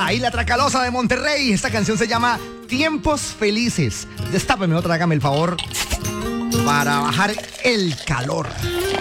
la Isla Tracalosa de Monterrey. Esta canción se llama Tiempos Felices. Destápeme otra, hágame el favor, para bajar el calor.